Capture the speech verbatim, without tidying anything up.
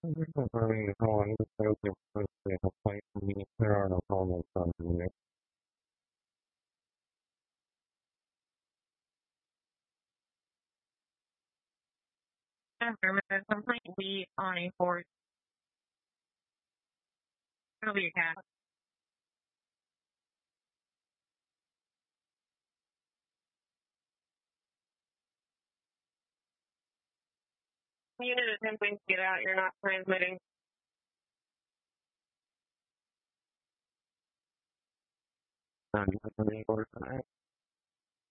Confirming the call and the sales are supposed to have played for me. There are no call notes on the unit. Affirmative complaint lead on a fourth. It'll be a cat. Unit attempting to get out, you're not transmitting. Um, you have any orders tonight?